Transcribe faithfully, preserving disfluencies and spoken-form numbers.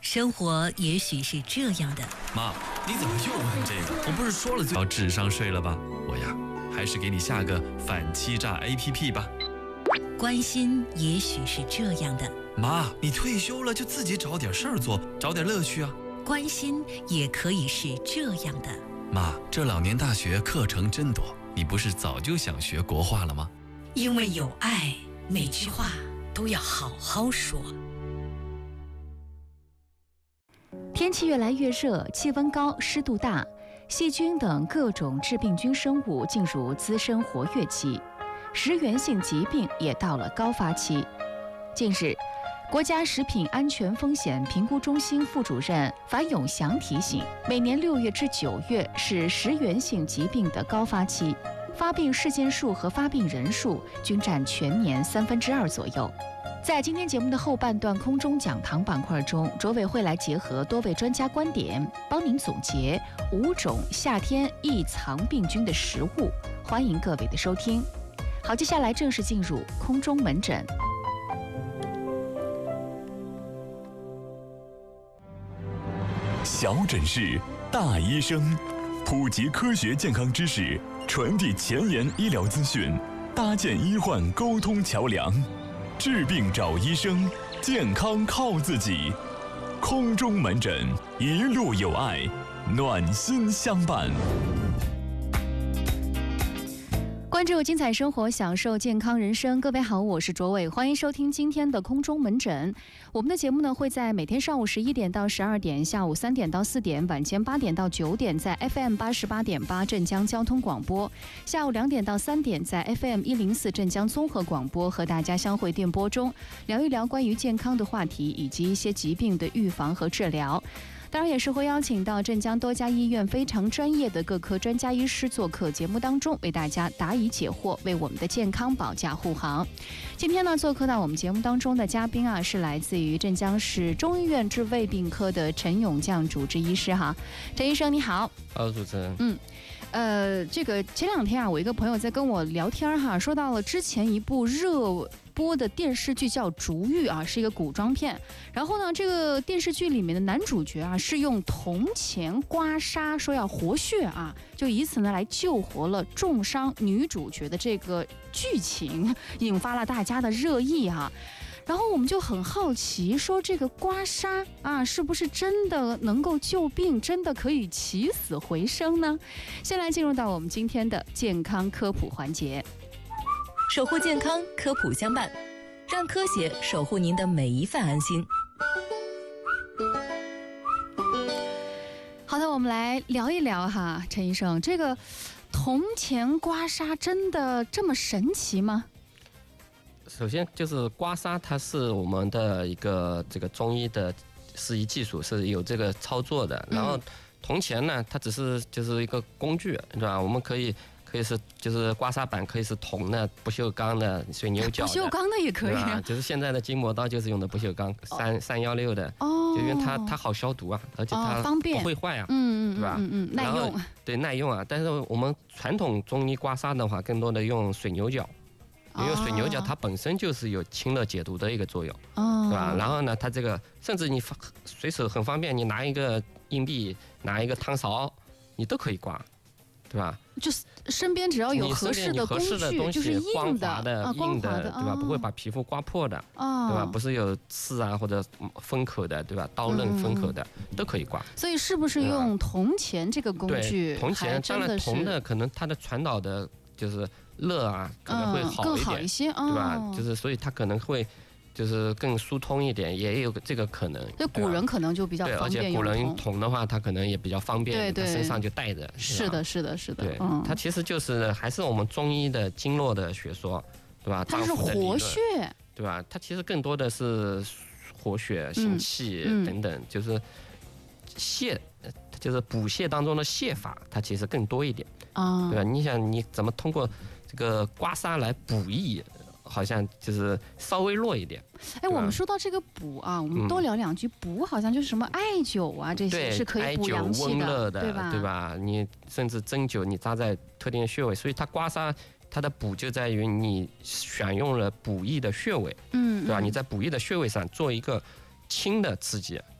生活也许是这样的。 妈，你怎么又问这个？我不是说了最好智商税了吧？我呀，还是给你下个反欺诈 A P P 吧。 关心也许是这样的。 妈，你退休了就自己找点事儿做，找点乐趣啊。 关心也可以是这样的。 妈，这两年大学课程真多，你不是早就想学国画了吗？ 因为有爱，每句话都要好好说。 天气越来越热，气温高，湿度大，细菌等各种致病菌生物进入滋生活跃期，食源性疾病也到了高发期。近日，国家食品安全风险评估中心副主任樊永祥提醒，每年六月至九月是食源性疾病的高发期，发病事件数和发病人数均占全年三分之二左右。在今天节目的后半段空中讲堂板块中，卓伟会来结合多位专家观点，帮您总结五种夏天易藏病菌的食物。欢迎各位的收听。好，接下来正式进入空中门诊。 小诊室，大医生，普及科学健康知识，传递前沿医疗资讯，搭建医患沟通桥梁。治病找医生，健康靠自己。空中门诊，一路有爱，暖心相伴。 关注精彩生活，享受健康人生。各位好，我是卓伟，欢迎收听今天的空中门诊。我们的节目呢会在每天上午十一点到十二点，下午三点到四点，晚间八点到九点，在 F M 八十八点八镇江交通广播；下午两点到三点，在 F M 一零四镇江综合广播，和大家相会电波中，聊一聊关于健康的话题，以及一些疾病的预防和治疗。当然也是会邀请到镇江多家医院非常专业的各科专家医师做客节目当中，为大家答疑解惑，为我们的健康保驾护航。今天呢，做客到我们节目当中的嘉宾啊，是来自于镇江市中医院治胃病科的陈永将主治医师哈。陈医生你好。 好，主持人。 嗯。呃，这个前两天啊，我一个朋友在跟我聊天哈，说到了之前一部热播的电视剧叫《竹玉》啊，是一个古装片。然后呢，这个电视剧里面的男主角啊，是用铜钱刮痧，说要活血啊，就以此呢来救活了重伤女主角的这个剧情，引发了大家的热议啊。然后我们就很好奇，说这个刮痧啊，是不是真的能够救病，真的可以起死回生呢？先来进入到我们今天的健康科普环节， 守护健康，科普相伴，让科学守护您的每一份安心。 好的，我们来聊一聊哈，陈医生，这个铜钱刮痧真的这么神奇吗？ 首先就是刮痧，它是我们的一个这个中医的适宜技术，是有这个操作的。然后铜钱呢，它只是就是一个工具，对吧？我们可以可以是就是刮痧板可以是铜的、不锈钢的、水牛角的， 不锈钢的也可以啊。 就是现在的筋膜刀就是用的不锈钢三三幺六的，哦，就因为它它好消毒啊，而且它不会坏啊， 嗯嗯， 对吧？ 嗯嗯，耐用， 对，耐用啊。但是我们传统中医刮痧的话，更多的用水牛角。因为水牛角它本身就是有清热解毒的一个作用，哦，对吧？然后呢，它这个甚至你随手很方便，你拿一个硬币，拿一个汤勺，你都可以刮，对吧？ 就是身边只要有合适的工具，就是硬的、 光滑的、硬的，对吧？不会把皮肤刮破的，对吧？不是有刺啊或者封口的，对吧？刀刃封口的都可以刮。 所以是不是用铜钱这个工具？ 铜钱当然铜的可能它的传导的就是热啊，可能会好一点， 更好一些， 对吧？就是所以它可能会就是更疏通一点，也有这个可能。 对，古人可能就比较方便用铜。 对，而且古人铜的话，它可能也比较方便， 对对， 身上就带着。 是的，是的，是的。 对，它其实就是还是我们中医的经络的学说，对吧？ 它是活血， 对吧？它其实更多的是活血、行气等等，就是泻，就是补泻当中的泻法，它其实更多一点。啊，对吧？你想你怎么通过这个刮痧来补益，好像就是稍微弱一点。 哎，我们说到这个补啊，我们多聊两句。嗯、补好像就是什么艾灸啊，这些是可以补阳气的， 温热的， 对吧？ 对吧？你甚至针灸，你扎在特定的穴位，所以它刮痧它的补就在于你选用了补益的穴位，嗯，对吧？你在补益的穴位上做一个轻的刺激，